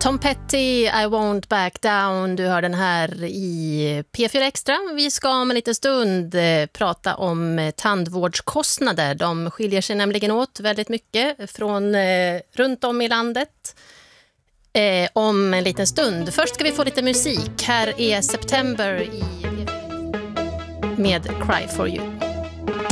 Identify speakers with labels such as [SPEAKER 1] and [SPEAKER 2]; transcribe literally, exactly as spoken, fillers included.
[SPEAKER 1] Tom Petty, I won't back down. Du hör den här i P fyra Extra. Vi ska om en liten stund eh, prata om tandvårdskostnader. De skiljer sig nämligen åt väldigt mycket från eh, runt om i landet. Eh, om en liten stund. Först ska vi få lite musik. Här är September i med Cry for You.